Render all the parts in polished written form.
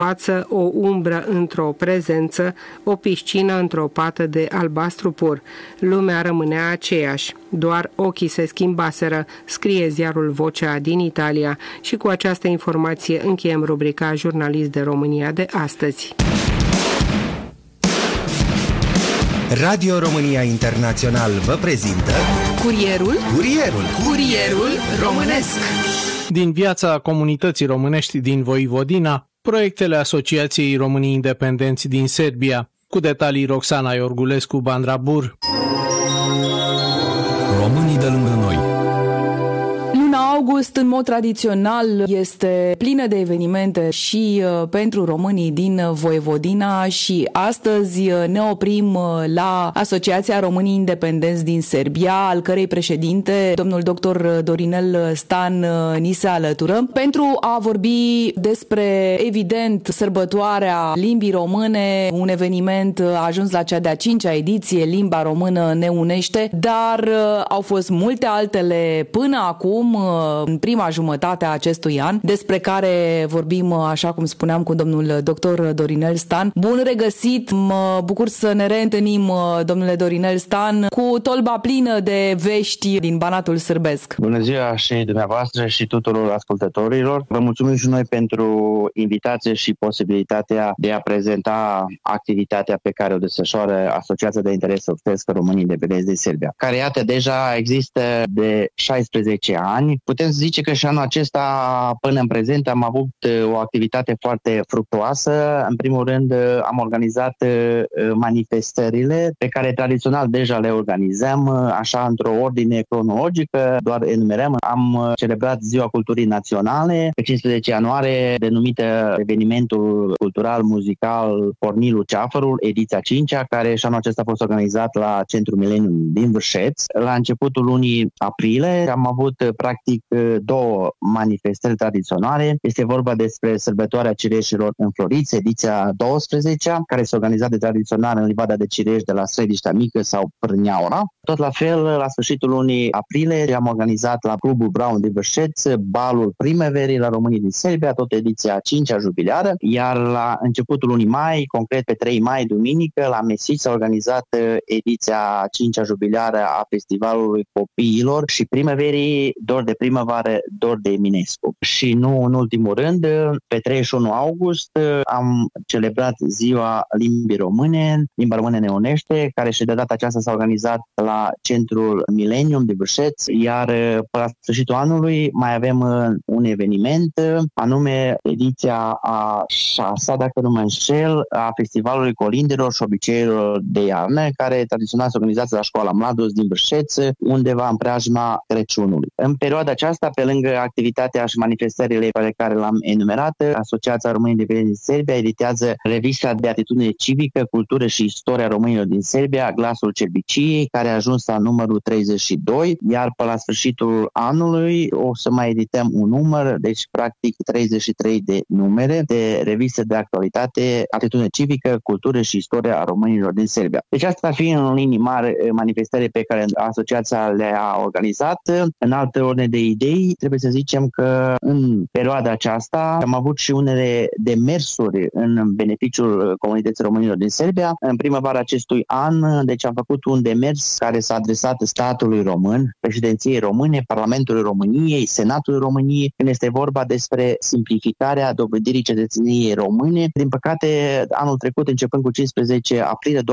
față, o umbră într-o prezență, o piscină într-o pată de albastru pur. Lumea rămânea aceeași, doar ochii se schimbaseră, scrie ziarul Vocea din Italia și cu această informație încheiem rubrica Jurnalist de România de astăzi. Radio România Internațional vă prezintă Curierul românesc. Din viața comunității românești din Voivodina, proiectele Asociației Românii Independenți din Serbia. Cu detalii Roxana Iorgulescu, Bandrabur. Românii de lângă noi. Luna august, în mod tradițional, este plină de evenimente și pentru românii din Voivodina și astăzi ne oprim la Asociația Românii Independenți din Serbia, al cărei președinte, domnul dr. Dorinel Stan, ni se alătură, pentru a vorbi despre, evident, sărbătoarea limbii române, un eveniment a ajuns la cea de-a 5-a ediție, Limba Română ne unește, dar au fost multe altele până acum, în prima jumătate a acestui an, despre care vorbim, așa cum spuneam, cu domnul dr. Dorinel Stan. Bun regăsit, mă bucur să ne reîntâlnim, domnule Dorinel Stan, cu tolba plină de vești din Banatul sârbesc. Bună ziua și dumneavoastră și tuturor ascultătorilor. Vă mulțumim și noi pentru invitație și posibilitatea de a prezenta activitatea pe care o desfășoară Asociația de Interes Sărbesc Românii Independenți din Serbia, care, iată, deja există de 16 ani. Putem zice că și anul acesta, până în prezent, am avut o activitate foarte fructuoasă. În primul rând, am organizat manifestările pe care tradițional deja le organizăm, așa într-o ordine cronologică, doar enumerăm. Am celebrat Ziua Culturii Naționale pe 15 ianuarie, denumită evenimentul cultural muzical Cornilu Ceafărul, ediția 5-a, care și anul acesta a fost organizat la Centrul Milenium din Vârșeț. La începutul lunii aprilie am avut practic două manifestări tradiționale. Este vorba despre sărbătoarea cireșilor înfloriți, ediția 12-a, care se organiza de tradițional în livada de cireși de la Srediștea Mică sau Prâneaura. Tot la fel, la sfârșitul lunii aprilie am organizat la Clubul Brown din Vârșeț balul primăverii la românii din Serbia, tot ediția 5-a jubileară, iar la începutul lunii mai, concret pe 3 mai, duminică, la Mesici s-a organizat ediția 5-a jubileară a Festivalului Copiilor și Primăverii, Dor de Primăvară, Dor de Eminescu. Și nu în ultimul rând, pe 31 august am celebrat Ziua Limbii Române, Limba Română ne unește, care și de data aceasta s-a organizat la Centrul Milenium de Vârșeț, iar pe la sfârșitul anului mai avem un eveniment, anume ediția a 6-a, dacă nu mă înșel, a Festivalului Colindelor și Obiceiurilor de Iarnă, care tradițional se organizează la Școala Mladus din Vârșeț, undeva în preajma Crăciunului. În perioada aceasta, pe lângă activitatea și manifestările pe care l-am enumerat, Asociația Românii Independenți din Serbia editează revista de atitudine civică, cultură și istoria românilor din Serbia, Glasul Cerbiciei, care a ajuns la numărul 32, iar pe la sfârșitul anului o să mai edităm un număr, deci practic 33 de numere de reviste de actualitate, atitudine civică, cultură și istoria românilor din Serbia. Deci asta ar fi în linii mari manifestări pe care asociația le-a organizat. În altă ordine de idei, trebuie să zicem că în perioada aceasta am avut și unele demersuri în beneficiul comunității românilor din Serbia. În primăvara acestui an, deci am făcut un demers care s-a adresat statului român, președinției române, Parlamentului României, Senatului României, când este vorba despre simplificarea dobândirii cetățeniei române. Din păcate, anul trecut, începând cu 15 aprilie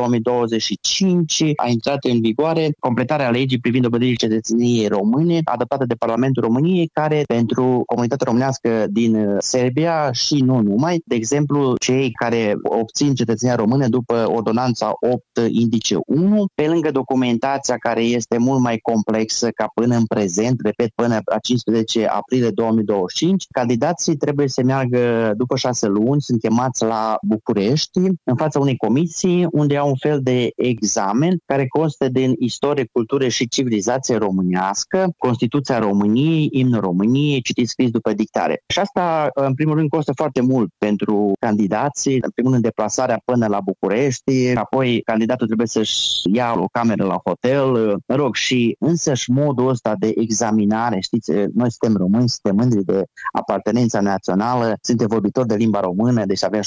2025, a intrat în vigoare completarea legii privind dobândirii cetățeniei române, adoptată de Parlamentul României, care pentru comunitatea românească din Serbia și nu numai, de exemplu, cei care obțin cetățenia română după ordonanța 8 indice 1, pe lângă documentația care este mult mai complexă ca până în prezent, repet, până la 15 aprilie 2025, candidații trebuie să meargă după 6 luni, sunt chemați la București, în fața unei comisii unde au un fel de examen care constă din istorie, cultură și civilizație românească, Constituția României, României, imnul României, citit scris după dictare. Și asta, în primul rând, costă foarte mult pentru candidați, în primul rând deplasarea până la București, apoi candidatul trebuie să-și ia o cameră la hotel, și însăși modul ăsta de examinare, știți, noi suntem români, suntem mândri de apartenența națională, suntem vorbitori de limba română, deci avem